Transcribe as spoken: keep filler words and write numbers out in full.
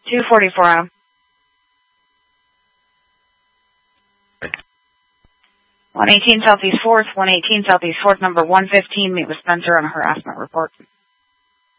two forty-four M. one eighteen Southeast fourth, one eighteen Southeast fourth, number one fifteen, meet with Spencer on a harassment report.